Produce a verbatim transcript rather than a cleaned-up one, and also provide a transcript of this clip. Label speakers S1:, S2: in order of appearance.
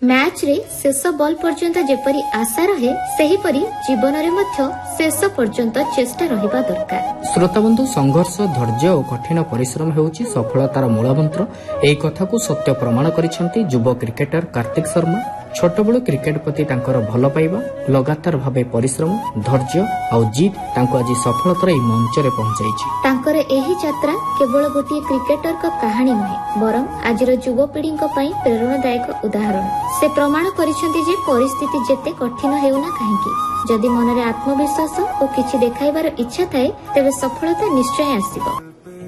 S1: Match रे शेष ball पर्यंत जेपरी आशा रहे सेहीपरि जीवन रे मध्य शेष पर्यंत चेष्टा रहिबा दरकार।
S2: श्रोताबंधु, संघर्ष, धैर्य और कठिन परिश्रम हेउची सफलतार मूलमंत्र। एही कथा को सत्य प्रमाण करिसेंती युवा क्रिकेटर कार्तिक शर्मा। छोटबेलू क्रिकेट प्रति तांकर भल पाइबा, लगातार भावे परिश्रम, धैर्य और जीत तांको आज सफलतार एही मंच रे पहुंचाइछि।
S1: तांकर एही यात्रा केवल गोटे क्रिकेटर का कहानी नुहे, बरं आजिर युवपीढ़ी पई प्रेरणादायक उदाहरण। से प्रमाण करिसेंती जे परिस्थिति जेते कठिन हेउना काहेकि जदि मनरे आत्मविश्वास और किछि देखाइबार इच्छा थाए तेबे सफलता निश्चय आसीबो।